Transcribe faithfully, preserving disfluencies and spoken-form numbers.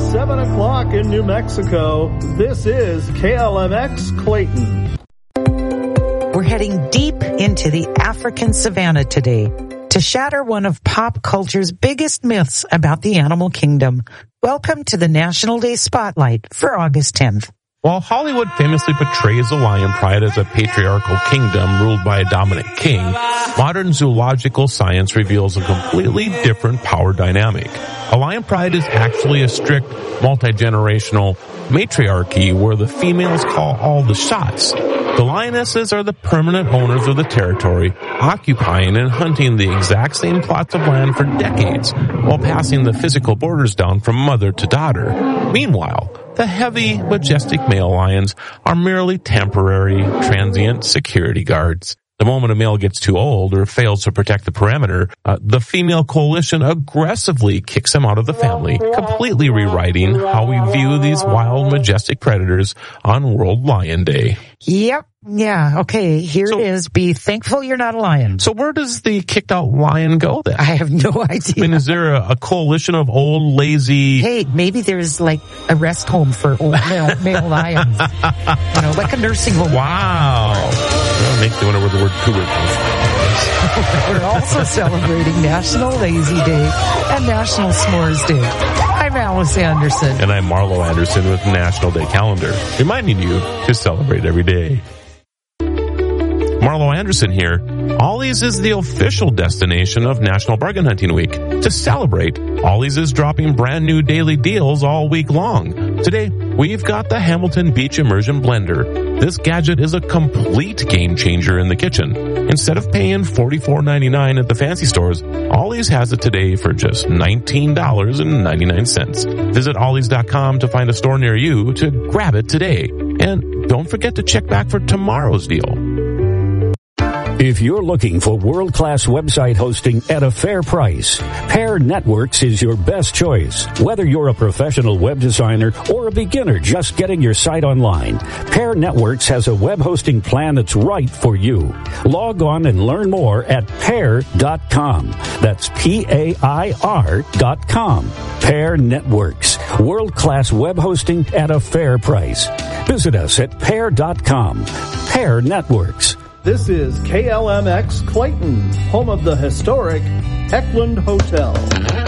seven o'clock in New Mexico. This is K L M X Clayton. We're heading deep into the African savanna today to shatter one of pop culture's biggest myths about the animal kingdom. Welcome to the National Day Spotlight for August tenth. While Hollywood famously portrays the lion pride as a patriarchal kingdom ruled by a dominant king, modern zoological science reveals a completely different power dynamic. A lion pride is actually a strict, multi-generational matriarchy where the females call all the shots. The lionesses are the permanent owners of the territory, occupying and hunting the exact same plots of land for decades, while passing the physical borders down from mother to daughter. Meanwhile, the heavy, majestic male lions are merely temporary, transient security guards. The moment a male gets too old or fails to protect the perimeter, uh, the female coalition aggressively kicks him out of the family, completely rewriting how we view these wild, majestic predators on World Lion Day. Yep. Yeah. Okay. Here so, it is. Be thankful you're not a lion. So where does the kicked out lion go then? I have no idea. I mean, is there a, a coalition of old, lazy... Hey, maybe there's like a rest home for old male, male lions. You know, like a nursing home. Wow. That makes me wonder where the word cougar comes from. We're also celebrating National Lazy Day and National S'mores Day. I'm Alice Anderson. And I'm Marlo Anderson with National Day Calendar, reminding you to celebrate every day. Marlo Anderson here. Ollie's is the official destination of National Bargain Hunting Week. To celebrate, Ollie's is dropping brand new daily deals all week long. Today, we've got the Hamilton Beach Immersion Blender. This gadget is a complete game changer in the kitchen. Instead of paying forty-four ninety-nine at the fancy stores, Ollie's has it today for just nineteen ninety-nine. Visit ollies dot com to find a store near you to grab it today. And don't forget to check back for tomorrow's deal. If you're looking for world-class website hosting at a fair price, Pair Networks is your best choice. Whether you're a professional web designer or a beginner just getting your site online, Pair Networks has a web hosting plan that's right for you. Log on and learn more at pair dot com. That's P A I R dot com. Pair Networks, world-class web hosting at a fair price. Visit us at pair dot com. Pair Networks. This is K L M X Clayton, home of the historic Heckland Hotel.